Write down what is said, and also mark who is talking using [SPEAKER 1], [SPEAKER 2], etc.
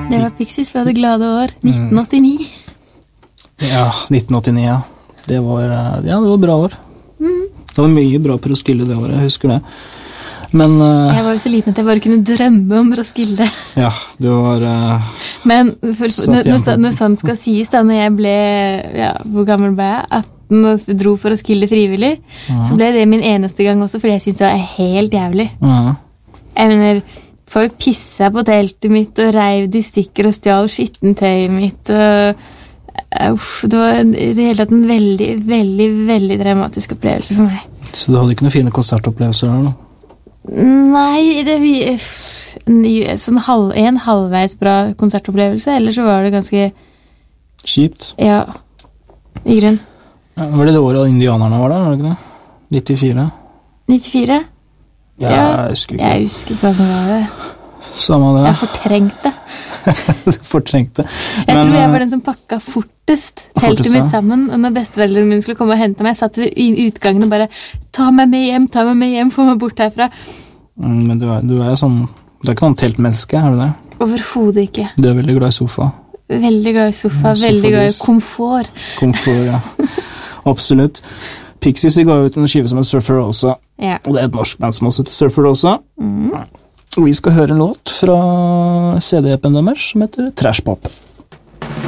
[SPEAKER 1] Det var Pixies fra det glade år, 1989.
[SPEAKER 2] Ja, 1989, ja. Det var bra år. Det var mye bra på Roskilde det året, jeg husker det. Men
[SPEAKER 1] jeg var jo så liten at jeg bare kunne drømme om Roskilde.
[SPEAKER 2] Ja, det var
[SPEAKER 1] Men når sånn skal sies da, når jeg ble, hvor gammel ble jeg? 18 og dro på Roskilde frivillig, så ble det min eneste gang også, fordi jeg synes det var helt jævlig. Jeg mener, folk pisset på teltet mitt og reiv de stykker og stjal skittentøyet mitt. Det var i det hele tatt en veldig, veldig, veldig dramatisk opplevelse for meg.
[SPEAKER 2] Så du hadde ikke noen fine konsertopplevelser der da?
[SPEAKER 1] Nei, en halvveis bra konsertopplevelse, eller så var det ganske
[SPEAKER 2] kjipt.
[SPEAKER 1] Ja, i grunn.
[SPEAKER 2] Var det året indianerne var der, var det ikke det? 94?
[SPEAKER 1] 94?
[SPEAKER 2] Ja, jeg husker ikke.
[SPEAKER 1] Jeg husker ikke hva som var det.
[SPEAKER 2] Samme det.
[SPEAKER 1] Jeg fortrengte.
[SPEAKER 2] Du fortrengte.
[SPEAKER 1] Jeg tror jeg var den som pakket fortest teltet mitt sammen, og når besteforeldrene mine skulle komme og hente meg, jeg satt ved utgangen og bare, ta meg med hjem, få meg bort herfra.
[SPEAKER 2] Men du er sånn, du er ikke noen teltmenneske, er du det?
[SPEAKER 1] Overhodet ikke.
[SPEAKER 2] Du er veldig glad i sofa.
[SPEAKER 1] Veldig glad i sofa, veldig glad i komfort.
[SPEAKER 2] Komfort, ja. Absolutt. Pixies ga ut en skive som heter Surfer Rosa, og det er et norsk band som også heter Surfer Rosa. Og vi skal høre en låt fra CD-appen deres som heter Trash Pop.